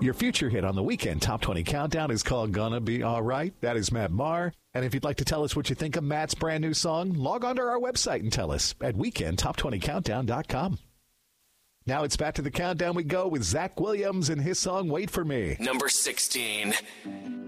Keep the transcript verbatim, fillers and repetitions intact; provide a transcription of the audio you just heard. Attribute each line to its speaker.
Speaker 1: Your future hit on the Weekend Top twenty Countdown is called Gonna Be Alright. That is Matt Maher. And if you'd like to tell us what you think of Matt's brand new song, log on to our website and tell us at weekend top twenty countdown dot com. Now it's back to the countdown we go with Zach Williams and his song Wait For Me.
Speaker 2: Number sixteen.